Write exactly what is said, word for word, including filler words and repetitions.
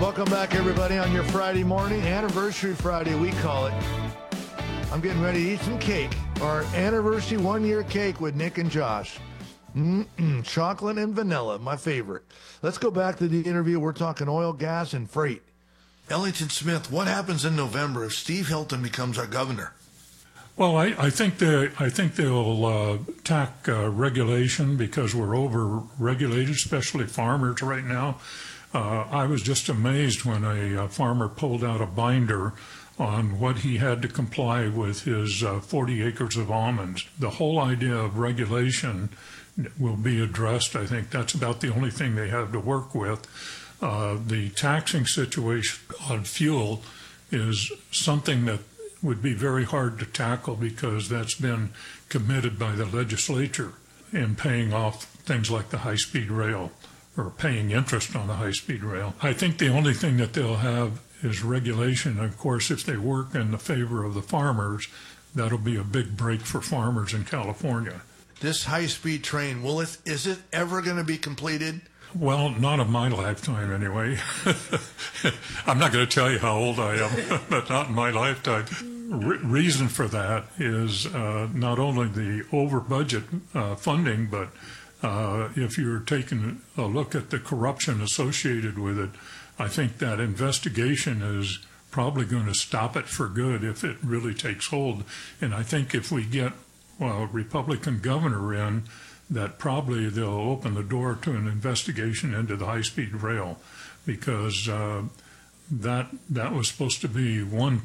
Welcome back, everybody, on your Friday morning. Anniversary Friday, we call it. I'm getting ready to eat some cake. Our anniversary one-year cake with Nick and Josh. Mm-mm, chocolate and vanilla, my favorite. Let's go back to the interview. We're talking oil, gas, and freight. Ellington Smith, what happens in November if Steve Hilton becomes our governor? Well, I, I think they I think they'll uh, tack uh, regulation because we're over regulated, especially farmers right now. Uh, I was just amazed when a, a farmer pulled out a binder on what he had to comply with his uh, forty acres of almonds. The whole idea of regulation will be addressed. I think that's about the only thing they have to work with. Uh, the taxing situation on fuel is something that would be very hard to tackle because that's been committed by the legislature in paying off things like the high-speed rail or paying interest on the high-speed rail. I think the only thing that they'll have is regulation. Of course, if they work in the favor of the farmers, that'll be a big break for farmers in California. This high-speed train, will it, is it ever going to be completed? Well, not of my lifetime, anyway. I'm not going to tell you how old I am, but not in my lifetime. Re- reason for that is uh, not only the over-budget uh, funding, but uh, if you're taking a look at the corruption associated with it, I think that investigation is probably going to stop it for good if it really takes hold. And I think if we get well, a Republican governor in, that probably they'll open the door to an investigation into the high-speed rail because uh, that that was supposed to be one